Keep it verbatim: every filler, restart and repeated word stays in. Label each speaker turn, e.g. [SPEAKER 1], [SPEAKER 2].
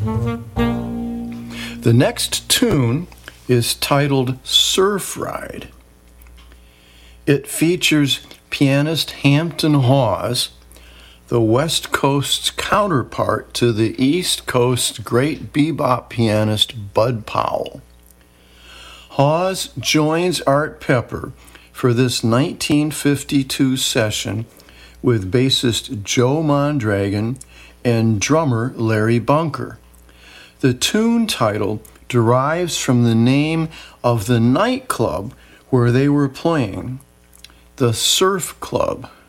[SPEAKER 1] The next tune is titled Surf Ride. It features pianist Hampton Hawes, the West Coast's counterpart to the East Coast's great bebop pianist Bud Powell. Hawes joins Art Pepper for this nineteen fifty-two session with bassist Joe Mondragon and drummer Larry Bunker. The tune title derives from the name of the nightclub where they were playing, the Surf Club.